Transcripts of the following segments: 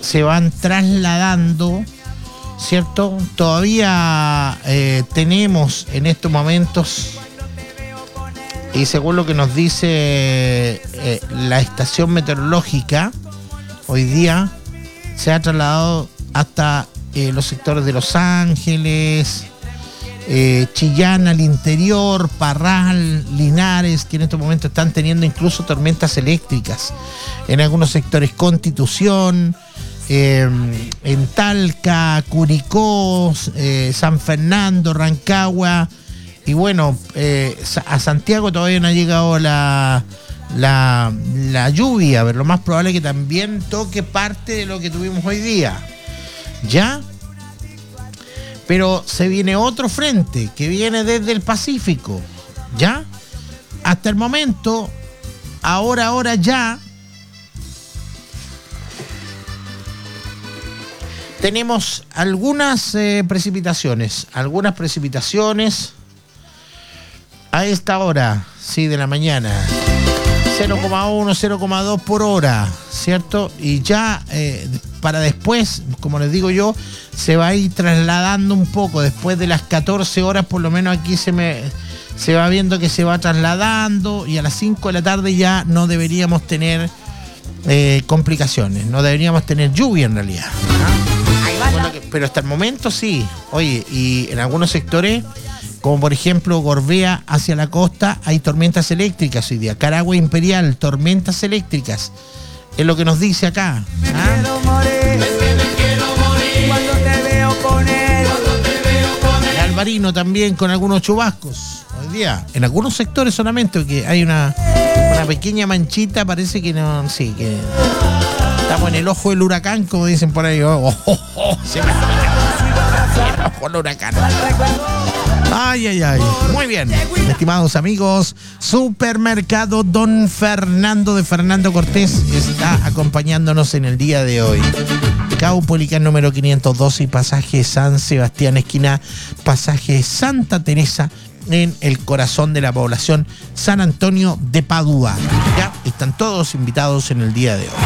se van trasladando, ¿cierto? Todavía tenemos en estos momentos, y según lo que nos dice la estación meteorológica, hoy día se ha trasladado hasta los sectores de Los Ángeles, Chillán al interior, Parral, Linares, que en estos momentos están teniendo incluso tormentas eléctricas. En algunos sectores Constitución, en Talca, Curicó, San Fernando, Rancagua. Y bueno, a Santiago todavía no ha llegado la lluvia, pero lo más probable es que también toque parte de lo que tuvimos hoy día. ¿Ya? Pero se viene otro frente que viene desde el Pacífico. ¿Ya? Hasta el momento, ahora ya, tenemos algunas precipitaciones. Algunas precipitaciones a esta hora, sí, de la mañana. 0,1, 0,2 por hora, ¿cierto? Y ya para después, como les digo yo, se va a ir trasladando un poco. Después de las 14 horas, por lo menos aquí se va viendo que se va trasladando, y a las 5 de la tarde ya no deberíamos tener complicaciones, no deberíamos tener lluvia en realidad. Bueno, pero hasta el momento sí. Oye, y en algunos sectores, como por ejemplo Gorbea hacia la costa, hay tormentas eléctricas hoy día. Caragua Imperial, tormentas eléctricas. Es lo que nos dice acá. El Alvarino también con algunos chubascos hoy día. En algunos sectores solamente, porque hay una pequeña manchita, parece que no. Sí, que estamos en el ojo del huracán, como dicen por ahí. Se me el ojo del huracán. Ay. Muy bien, estimados amigos, Supermercado Don Fernando de Fernando Cortés está acompañándonos en el día de hoy. Caupolicán número 512 y pasaje San Sebastián, esquina pasaje Santa Teresa, en el corazón de la población San Antonio de Padua. Ya están todos invitados en el día de hoy.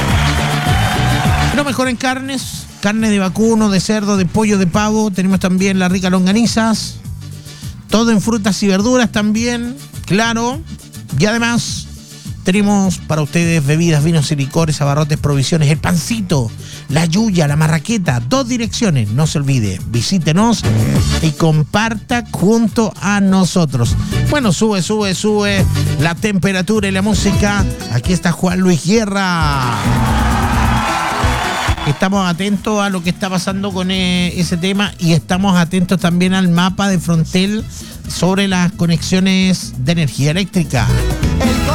Lo mejor en carnes, carne de vacuno, de cerdo, de pollo, de pavo. Tenemos también la rica longanizas. Todo en frutas y verduras también, claro. Y además tenemos para ustedes bebidas, vinos y licores, abarrotes, provisiones, el pancito, la yuya, la marraqueta, 2 direcciones. No se olvide, visítenos y comparta junto a nosotros. Bueno, sube la temperatura y la música. Aquí está Juan Luis Guerra. Estamos atentos a lo que está pasando con ese tema, y estamos atentos también al mapa de Frontel sobre las conexiones de energía eléctrica.